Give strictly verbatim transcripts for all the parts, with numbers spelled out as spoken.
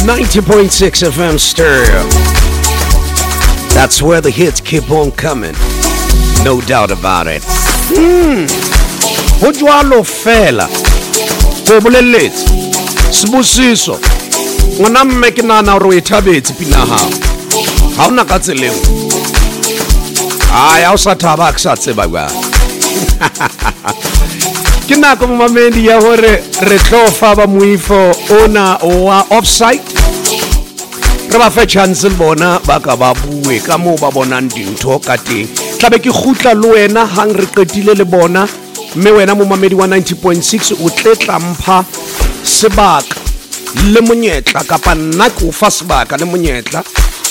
ninety point six F M stereo. That's where the hits keep on coming. No doubt about it. Hmm. Ho jwalo fela. Go boleletse. Sibusiso. Ngwana mme ke nana re ithabetse pina ha. Ha ona ka tseleng. Ai, ha o sa thaba ka sa tseba ba. Ke nako momamedi ya hore re tlofa ba moifo ona wa offside. Re ba fe chance bona ba ka ba bue ka mo ba bonang dintho ka teng. Tlabe ke khutla le wena hang re qetile le bona mme wena momamedi wa ninety point six o tletla mpha sebaka le monyetla kapa nna ke o fa sebaka le monyetla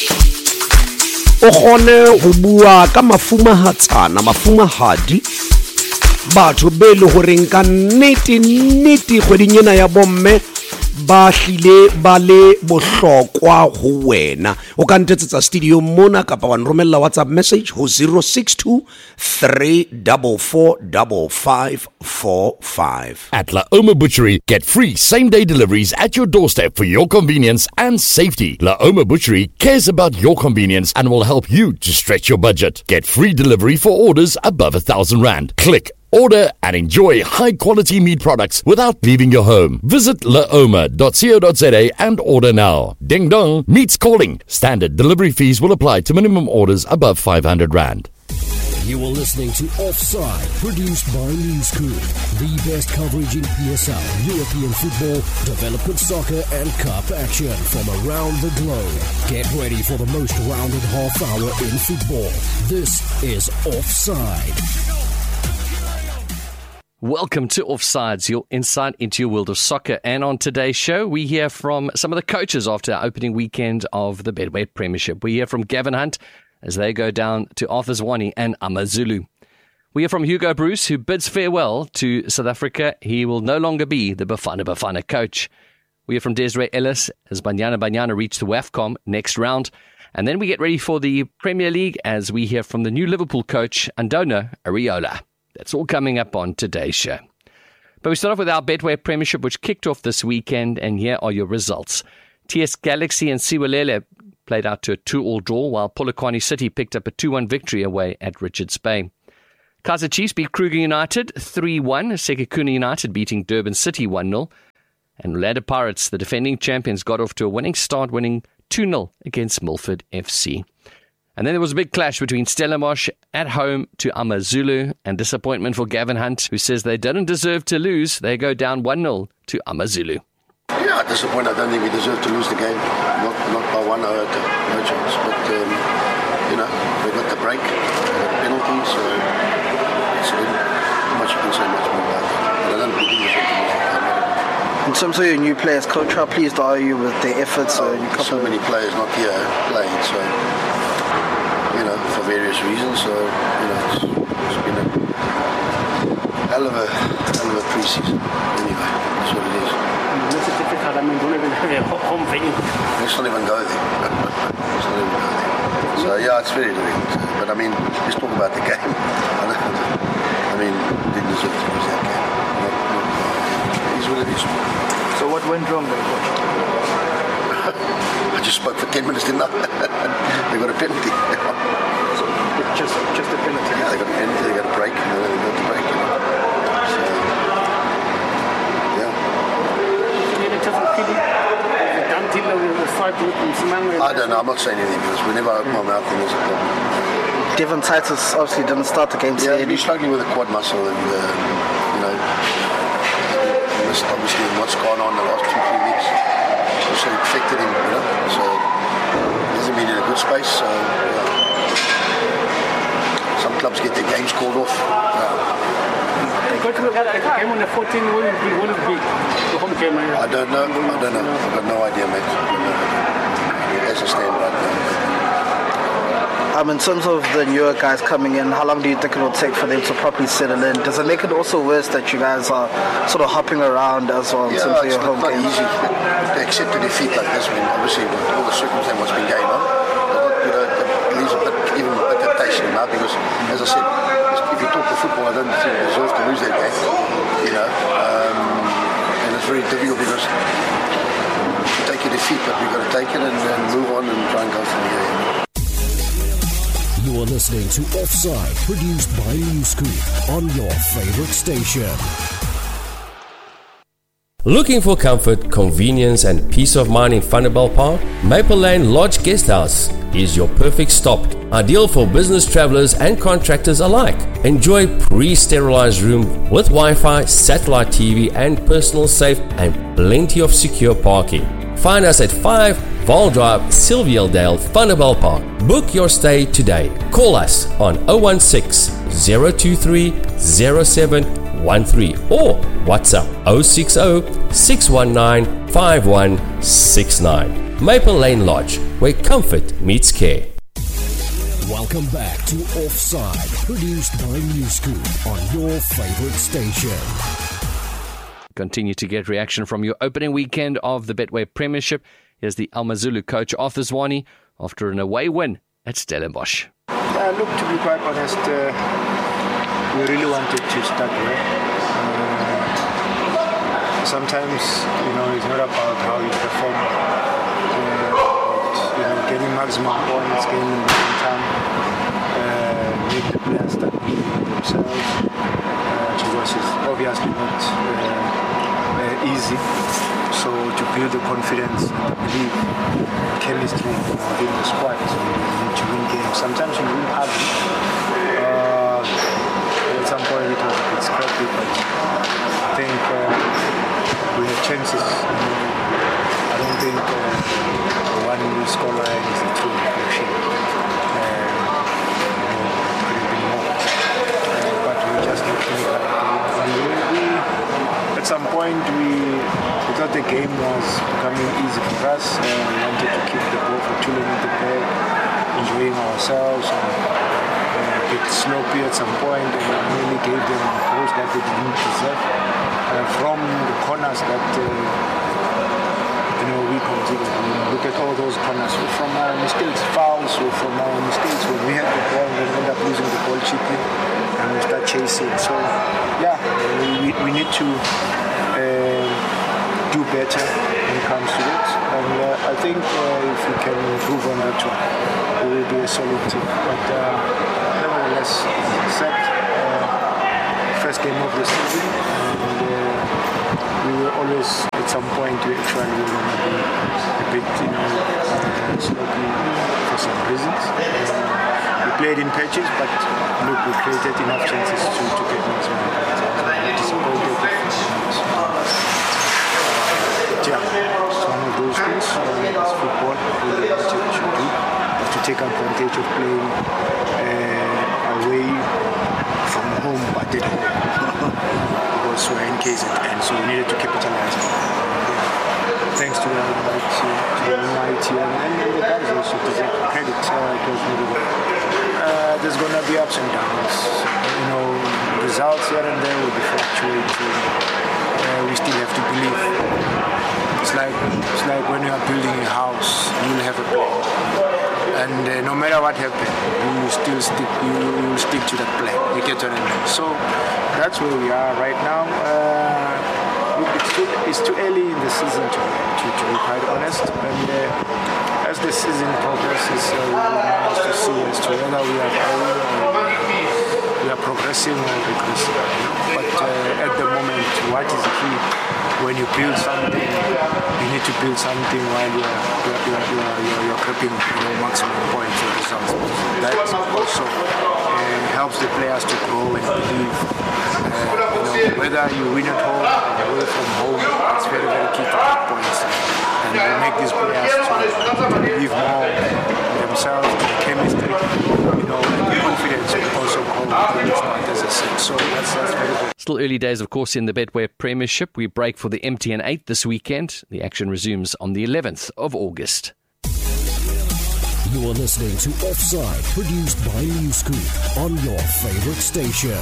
o gone ho bua ka mafumahatsana mafumahadi batho be le hore nka nnete nnete kgweding ena ya bomme ba hlile ba le bohlokwa ho wena o ka ntetsetsa studio mona kapa wa nromella WhatsApp message ho zero six two three four four five five four five. At La Oma Butchery, get free same-day deliveries at your doorstep for your convenience and safety. La Oma Butchery cares about your convenience and will help you to stretch your budget. Get free delivery for orders above a thousand rand. Click, order and enjoy high-quality meat products without leaving your home. Visit laoma dot co dot za and order now. Ding dong, meat's calling. Standard delivery fees will apply to minimum orders above five hundred rand. You are listening to Offside, produced by News Crew. The best coverage in P S L, European football, development soccer and cup action from around the globe. Get ready for the most rounded half hour in football. This is Offside. Welcome to Offsides, your insight into your world of soccer. And on today's show, we hear from some of the coaches after our opening weekend of the Betway Premiership. We hear from Gavin Hunt as they go down to Arthur Zwane and AmaZulu. We hear from Hugo Bruce, who bids farewell to South Africa. He will no longer be the Bafana Bafana coach. We hear from Desiree Ellis as Banyana Banyana reach the WAFCON next round. And then we get ready for the Premier League as we hear from the new Liverpool coach, Andona Areola. That's all coming up on today's show. But we start off with our Betway Premiership, which kicked off this weekend, and here are your results. T S Galaxy and Siwalele played out to a two-all draw, while Polokwane City picked up a two one victory away at Richards Bay. Kaizer Chiefs beat Kruger United three one, Sekhukhune United beating Durban City one nil, and Orlando Pirates, the defending champions, got off to a winning start, winning two nil against Milford F C. And then there was a big clash between Stellenbosch at home to AmaZulu, and disappointment for Gavin Hunt, who says they didn't deserve to lose. They go down one nil to AmaZulu. Yeah, disappointed. I don't think we deserve to lose the game. Not not by one iota, no chance. But, um, you know, they got the break, they got the penalty, so it's not much you can say much more about that. But I don't think we deserve to lose the game. In terms of your new players, coach, how pleased are you with their efforts? Oh, uh, so many players not here playing, so, you know, for various reasons. So, you know, it's, it's been a hell of a, hell of a pre-season. Anyway, that's what it is. It's difficult. I mean, don't even have a home venue. Let's not even go there. Let's not even go there. So, yeah, it's very difficult. But, I mean, let's talk about the game. I mean, didn't deserve to lose that game. Not, not, it is what it is. So what went wrong there, coach? I just spoke for ten minutes, didn't I? They got a penalty. So just, just a penalty? Yeah, they got a penalty, they got a break, and then they got the break. You know? So, yeah. I don't know, I'm not saying anything because whenever I open my mouth, then there's a problem. Devon Titus obviously didn't start the game today. Yeah, he's struggling with a quad muscle, and, uh, you know, he missed obviously what's gone on the last two, three weeks. So it affected him, you know, so he hasn't been in a good space, so yeah. Some clubs get their games called off. Yeah. Go to the game on the fourteenth, will it be, will it be the home game? I don't know, I don't know, I've got no idea, mate. As I stand right now. Um, in terms of the newer guys coming in, how long do you think it will take for them to properly settle in? Does it make it also worse that you guys are sort of hopping around as well in yeah, terms of it's your home not games? easy to accept a defeat like this when obviously with all the circumstances what's been going on. You know, it leaves a bit, even a bit of taste in the mouth because, as I said, if you talk to football, I don't think you deserve to lose that game. You know, um, and it's very difficult because you take a defeat defeat, but we've got to take it and, and move on and try and go from here. You are listening to Offside, produced by Newscoop on your favorite station. Looking for comfort, convenience and peace of mind in Thunderball Park? Maple Lane Lodge Guesthouse is your perfect stop. Ideal for business travelers and contractors alike. Enjoy pre-sterilized room with Wi-Fi, satellite T V and personal safe and plenty of secure parking. Find us at five Val Drive, Sylvialdale, Thunderball Park. Book your stay today. Call us on zero one six, zero two three, zero seven one three or WhatsApp zero six zero, six one nine, five one six nine. Maple Lane Lodge, where comfort meets care. Welcome back to Offside, produced by Newscoop on your favorite station. Continue to get reaction from your opening weekend of the Betway Premiership. Here's the AmaZulu coach, Arthur Zwane, after an away win at Stellenbosch. Uh, look, to be quite honest, uh, we really wanted to start well. Uh, sometimes, you know, it's not about how you perform, uh, but, you know, getting maximum points, getting the time, uh, make the players start believing themselves, uh, because it's obviously not uh, uh, easy. So to build the confidence and the belief, chemistry within the squad, so you need to win games. Sometimes you win ugly. Uh, at some point it was a bit scrappy, but I think uh, we had chances. You know, I don't think uh, the one we score line is a true reflection. Uh, you know, could have been more. Uh, but we just not clinical. At some point we, we thought the game was becoming easy for us. Uh, we wanted to keep the ball for too long in the back, enjoying ourselves, and uh, a bit sloppy at some point, and really gave them goals that they didn't deserve. Uh, from the corners that uh, you know we conceded. You know, look at all those corners. So from our mistakes, fouls, or from our mistakes when we had the ball, we end up losing the ball cheaply, and we start chasing. So yeah, we, we need to uh, do better when it comes to it, and uh, I think uh, if we can improve on that one, we will be a solid team. But uh, nevertheless, as I said, uh, first game of the season, and uh, we will always, at some point, we actually will going to be a bit, you know, uh, sloppy for some reasons. Uh, we played in patches, but look, we created enough chances to, to get maximum points. I'm disappointed if yeah, it's one of those things. Uh, it's football. Really what you should do. You have to take advantage of playing uh, away from home, but at home. Because we're in K Z N, so we needed to capitalize on that. Yeah. Thanks to the mighty, to the mighty and, and the guys also deserve credit. Uh, because maybe uh, there's going to be ups and downs. You know, results here and there will be fluctuating. Uh, we still have to believe. It's like it's like when you are building a house, you will have a plan, and uh, no matter what happens, you will still stick. You, you will stick to that plan. You get what I mean? So that's where we are right now. Uh, it's, too, it's too early in the season to to, to be quite honest. And uh, as the season progresses, uh, we will manage to see as to whether we are growing or we are progressing or regressing. But uh, at the moment, what is key? When you build something, you need to build something while you are you're, you're, you're, you're, you're prepping you know, maximum points or results. That also uh, helps the players to grow and believe. Uh, you know, whether you win at home or away from home, it's very very key to get points. And we make these players to believe more in themselves, in the chemistry, you know, and the confidence will also grow with the start, as I said. So that's, that's very good. Still early days, of course, in the Betway Premiership. We break for the M T N eight this weekend. The action resumes on the eleventh of August. You are listening to Offside, produced by Newscoop on your favorite station.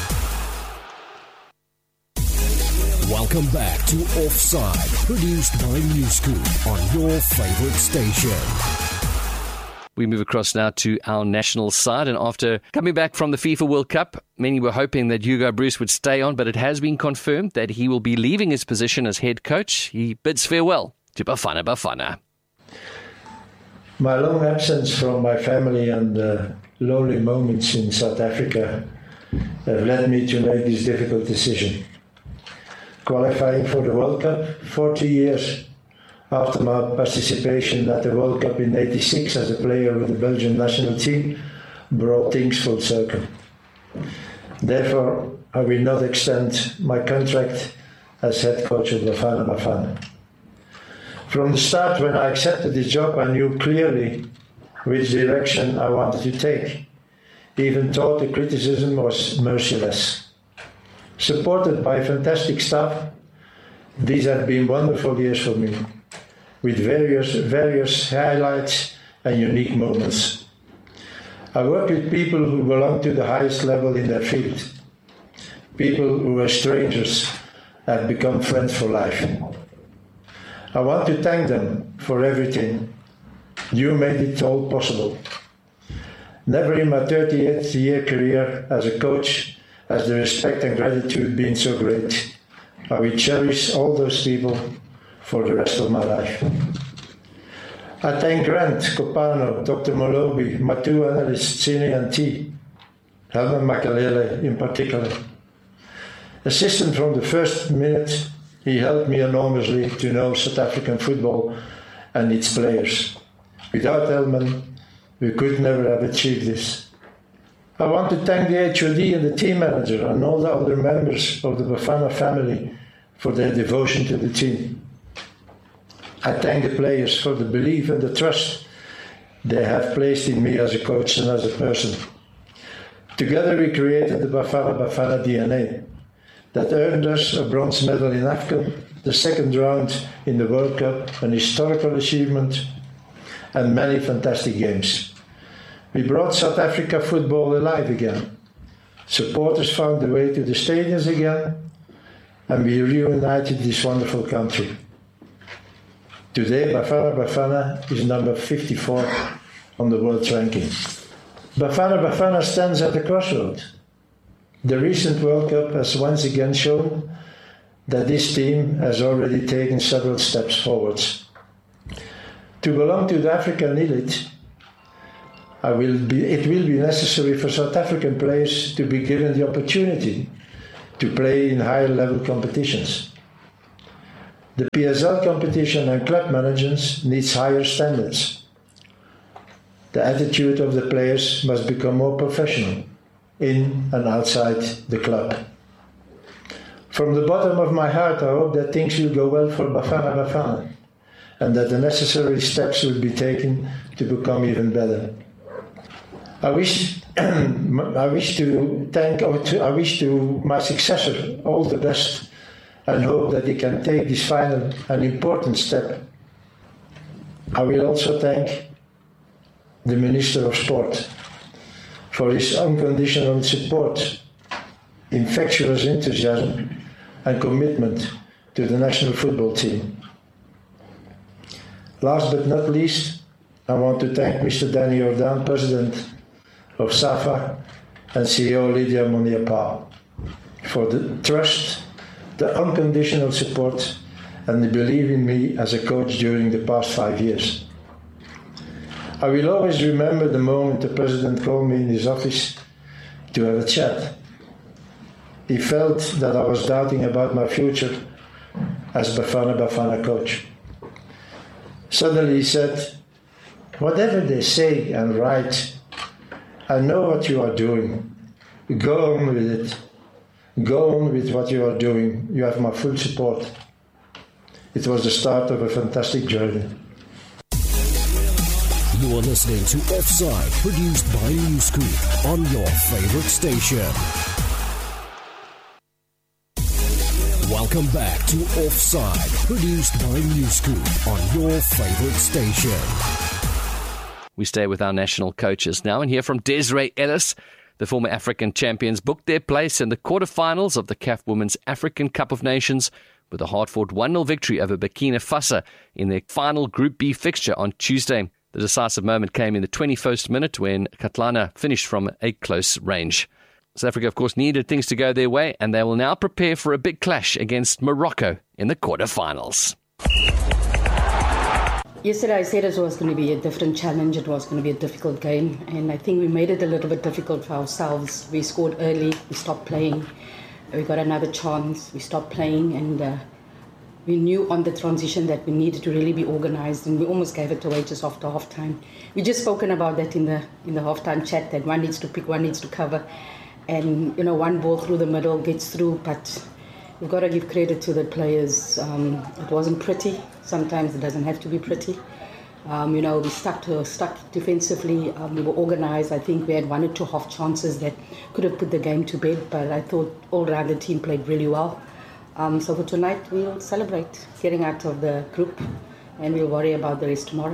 Welcome back to Offside, produced by Newscoop on your favorite station. We move across now to our national side, and after coming back from the FIFA World Cup, many were hoping that Hugo Broos would stay on, but it has been confirmed that he will be leaving his position as head coach. He bids farewell to Bafana Bafana. My long absence from my family and the lonely moments in South Africa have led me to make this difficult decision. Qualifying for the World Cup forty years after my participation at the World Cup in eighty-six as a player with the Belgian national team brought things full circle. Therefore, I will not extend my contract as head coach of Bafana Bafana. From the start, when I accepted this job, I knew clearly which direction I wanted to take, even though the criticism was merciless. Supported by fantastic staff, these have been wonderful years for me, with various, various highlights and unique moments. I work with people who belong to the highest level in their field. People who were strangers have become friends for life. I want to thank them for everything. You made it all possible. Never in my thirty-eighth year career as a coach has the respect and gratitude been so great. I will cherish all those people for the rest of my life. I thank Grant, Kopano, Doctor Molobi, my two analysts, Cine and T, Helman Makalele in particular. Assistant from the first minute, he helped me enormously to know South African football and its players. Without Helman, we could never have achieved this. I want to thank the H O D and the team manager and all the other members of the Bafana family for their devotion to the team. I thank the players for the belief and the trust they have placed in me as a coach and as a person. Together we created the Bafana Bafana D N A that earned us a bronze medal in AFCON, the second round in the World Cup, an historical achievement, and many fantastic games. We brought South Africa football alive again. Supporters found their way to the stadiums again, and we reunited this wonderful country. Today, Bafana Bafana is number fifty-four on the world ranking. Bafana Bafana stands at a crossroad. The recent World Cup has once again shown that this team has already taken several steps forwards. To belong to the African elite, I will be, it will be necessary for South African players to be given the opportunity to play in higher level competitions. The P S L competition and club management needs higher standards. The attitude of the players must become more professional in and outside the club. From the bottom of my heart, I hope that things will go well for Bafana Bafana and that the necessary steps will be taken to become even better. I wish, I wish to thank, or to, I wish to my successor all the best and hope that he can take this final and important step. I will also thank the Minister of Sport for his unconditional support, infectious enthusiasm and commitment to the national football team. Last but not least, I want to thank Mister Danny Jordan, President of SAFA, and C E O Lydia Monia-Paul for the trust, the unconditional support and the belief in me as a coach during the past five years. I will always remember the moment the President called me in his office to have a chat. He felt that I was doubting about my future as Bafana Bafana coach. Suddenly he said, "Whatever they say and write, I know what you are doing. Go on with it. Go on with what you are doing. You have my full support." It was the start of a fantastic journey. You are listening to Offside, produced by Newscoop on your favorite station. Welcome back to Offside, produced by Newscoop on your favorite station. We stay with our national coaches now and hear from Desiree Ellis. The former African champions booked their place in the quarterfinals of the C A F Women's African Cup of Nations with a hard-fought one nil victory over Burkina Faso in their final Group B fixture on Tuesday. The decisive moment came in the twenty-first minute when Katlana finished from a close range. South Africa, of course, needed things to go their way, and they will now prepare for a big clash against Morocco in the quarterfinals. Yesterday I said it was going to be a different challenge, it was going to be a difficult game, and I think we made it a little bit difficult for ourselves. We scored early, we stopped playing, we got another chance, we stopped playing, and uh, we knew on the transition that we needed to really be organised, and we almost gave it away just after half time. We just spoken about that in the in the half time chat, that one needs to pick, one needs to cover, and you know, one ball through the middle gets through, but we've got to give credit to the players. Um, it wasn't pretty. Sometimes it doesn't have to be pretty. Um, you know, we stuck to stuck defensively. Um, we were organised. I think we had one or two half chances that could have put the game to bed, but I thought all round the team played really well. Um, so for tonight, we'll celebrate getting out of the group, and we'll worry about the rest tomorrow.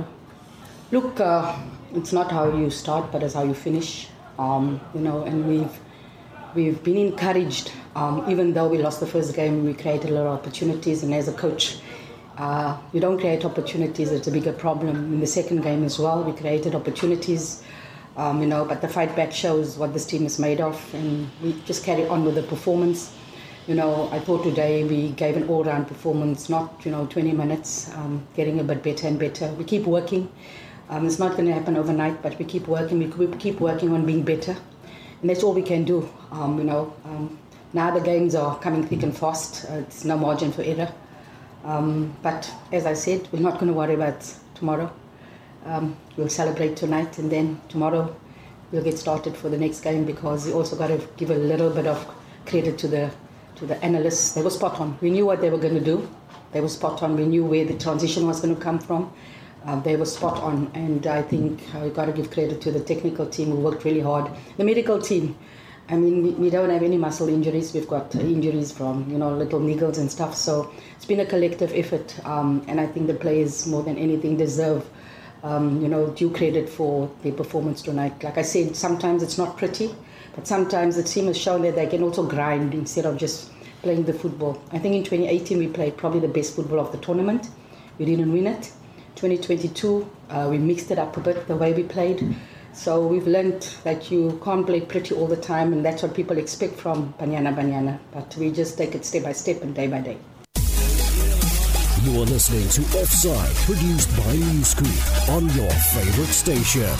Look, uh, it's not how you start, but it's how you finish. Um, you know, and we've we've been encouraged. Um, even though we lost the first game, we created a lot of opportunities, and as a coach, Uh, we don't create opportunities, it's a bigger problem. In the second game as well, we created opportunities, um, you know, but the fight back shows what this team is made of, and we just carry on with the performance. You know, I thought today we gave an all-round performance, not, you know, twenty minutes, um, getting a bit better and better. We keep working. Um, it's not going to happen overnight, but we keep working. We keep working on being better, and that's all we can do, um, you know. Um, now the games are coming thick and fast. Uh, it's no margin for error. Um, but as I said, we're not going to worry about tomorrow. Um, we'll celebrate tonight, and then tomorrow we'll get started for the next game, because we also got to give a little bit of credit to the to the analysts. They were spot on. We knew what they were going to do. They were spot on. We knew where the transition was going to come from. Um, they were spot on, and I think I got to give credit to the technical team who worked really hard. The medical team. I mean, we, we don't have any muscle injuries. We've got uh, injuries from, you know, little niggles and stuff. So it's been a collective effort. Um, and I think the players, more than anything, deserve, um, you know, due credit for their performance tonight. Like I said, sometimes it's not pretty, but sometimes the team has shown that they can also grind instead of just playing the football. I think in twenty eighteen, we played probably the best football of the tournament. We didn't win it. twenty twenty-two, uh, we mixed it up a bit, the way we played. So we've learned that you can't play pretty all the time, and that's what people expect from Banyana Banyana. But we just take it step by step and day by day. You are listening to Offside, produced by News Group on your favorite station.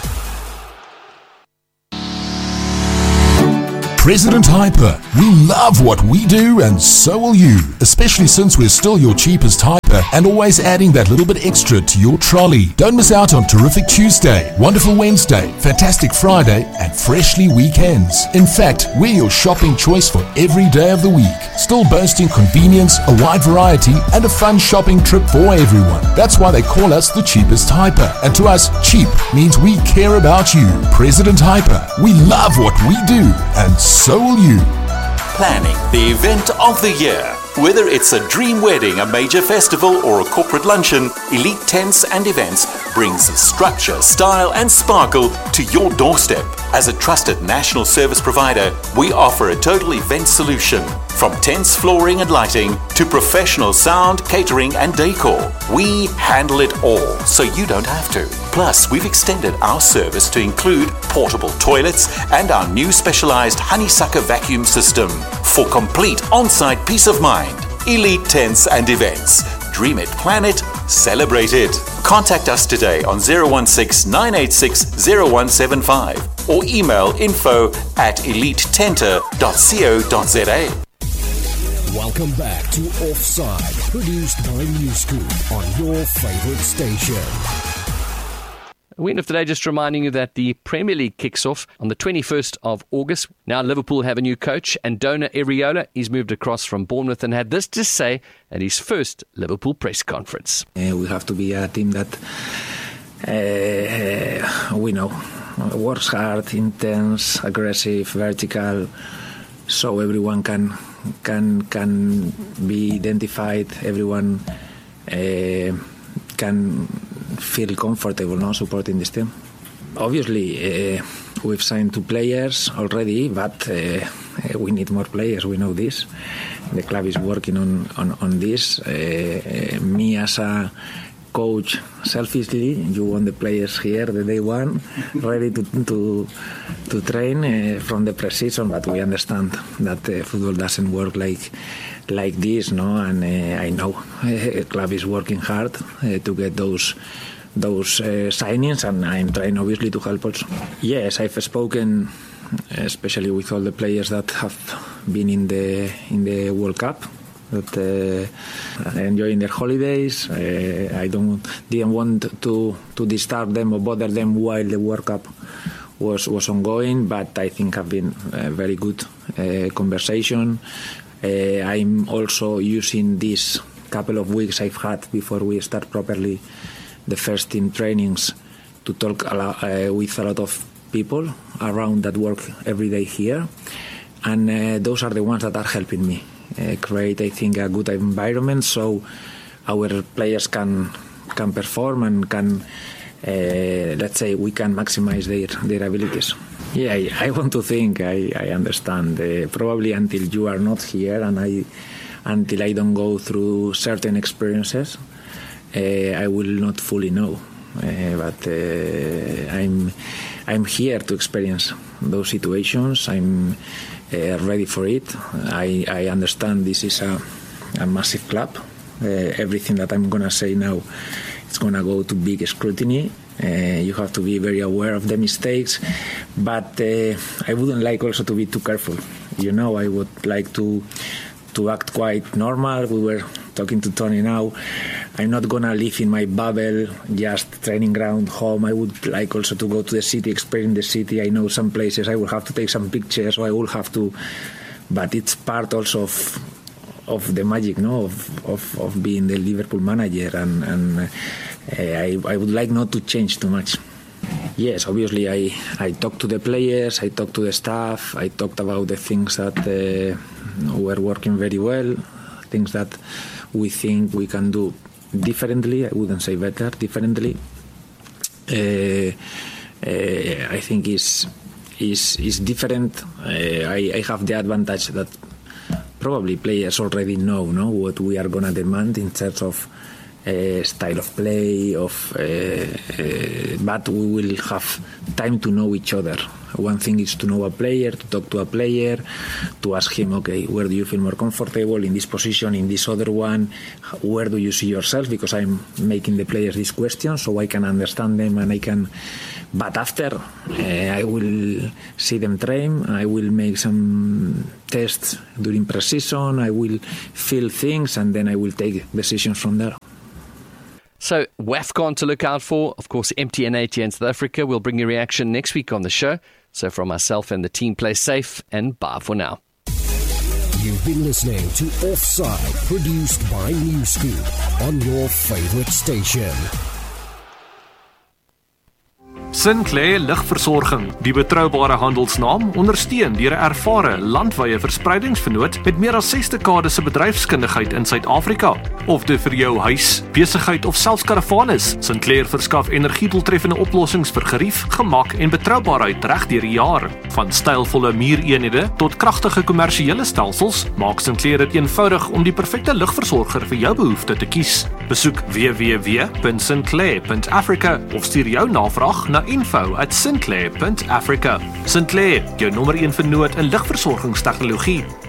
President Hyper, we love what we do, and so will you, especially since we're still your cheapest hyper and always adding that little bit extra to your trolley. Don't miss out on Terrific Tuesday, Wonderful Wednesday, Fantastic Friday, and Freshly Weekends. In fact, we're your shopping choice for every day of the week, still boasting convenience, a wide variety, and a fun shopping trip for everyone. That's why they call us the cheapest hyper, and to us, cheap means we care about you. President Hyper, we love what we do, and so will you. Planning the event of the year. Whether it's a dream wedding, a major festival, or a corporate luncheon, Elite Tents and Events brings structure, style, and sparkle to your doorstep. As a trusted national service provider, we offer a total event solution. From tents, flooring, and lighting to professional sound, catering, and decor. We handle it all, so you don't have to. Plus, we've extended our service to include portable toilets and our new specialized honeysucker vacuum system for complete on-site peace of mind. Elite Tents and Events. Dream it, plan it, celebrate it. Contact us today on zero one six, nine eight six, zero one seven five or email info at elite tenter dot co dot za. Welcome back to Offside, produced by News Group on your favorite station. Win of today, just reminding you that the Premier League kicks off on the twenty-first of August. Now Liverpool have a new coach, Andona Iraola. He's moved across from Bournemouth and had this to say at his first Liverpool press conference. Uh, we have to be a team that uh, we know works hard, intense, aggressive, vertical, so everyone can can can be identified. Everyone uh, can feel comfortable now supporting this team. Obviously, uh, we've signed two players already, but uh, we need more players. We know this. The club is working on on, on this. Uh, uh, me as a coach selfishly. You want the players here the day one, ready to to to train uh, from the pre-season. But we understand that uh, football doesn't work like like this, no. And uh, I know uh, club is working hard uh, to get those those uh, signings, and I'm trying obviously to help also. Yes, I've spoken, especially with all the players that have been in the in the World Cup, that uh, enjoying their holidays. Uh, I don't didn't want to to disturb them or bother them while the World Cup was was ongoing, but I think have been a very good uh, conversation. Uh, I'm also using this couple of weeks I've had before we start properly the first team trainings to talk a lot, uh, with a lot of people around that work every day here, and uh, those are the ones that are helping me uh, create, I think, a good environment so our players can can perform and can, uh, let's say, we can maximize their, their abilities. Yeah, I, I want to think I, I understand. Uh, probably until you are not here and I until I don't go through certain experiences, uh, I will not fully know. Uh, but uh, I'm I'm here to experience those situations. I'm uh, ready for it. I, I understand this is a, a massive club. Uh, everything that I'm gonna say now, it's gonna go to big scrutiny. Uh, you have to be very aware of the mistakes, but uh, I wouldn't like also to be too careful. You know, I would like to to act quite normal. We were talking to Tony now. I'm not gonna live in my bubble, just training ground, home. I would like also to go to the city, experience the city. I know some places I will have to take some pictures, or I will have to, but it's part also of of the magic, no, of of, of being the Liverpool manager, and and uh, I I would like not to change too much. Yes, obviously I I talked to the players, I talked to the staff, I talked about the things that uh, were working very well, things that we think we can do differently. I wouldn't say better, differently. Uh, uh, I think is is is different. Uh, I, I have the advantage that probably players already know, no, what we are gonna demand in terms of uh, style of play, of uh, uh, but we will have time to know each other. One thing is to know a player, to talk to a player, to ask him, okay, where do you feel more comfortable in this position, in this other one? Where do you see yourself? Because I'm making the players these questions so I can understand them and I can. But after, uh, I will see them train. I will make some tests during pre-season. I will feel things and then I will take decisions from there. So, WAFCON to look out for. Of course, M T N eight here in South Africa. We'll bring you reaction next week on the show. So from myself and the team, play safe and bye for now. You've been listening to Offside, produced by Newscoop on your favorite station. Sinclair Lugversorging, die betroubare handelsnaam, ondersteun deur 'n ervare landwyse verspreidingsvernoot met meer as ses dekades se bedryfskundigheid in Suid-Afrika. Of dit vir jou huis, besigheid of selfs karavaan is, Sinclair verskaf energiedoeltreffende oplossings vir gerief, gemak en betroubaarheid reg deur die jaar. Van stylvolle muureenhede tot kragtige kommersiële stelsels, maak Sinclair dit eenvoudig om die perfekte lugversorger vir jou behoefte te kies. Besoek w w w punt sinclair punt africa of stuur jou navraag na info at sinclair punt africa. Sinclair, jou nommer een vernoot in lugversorgingstegnologie.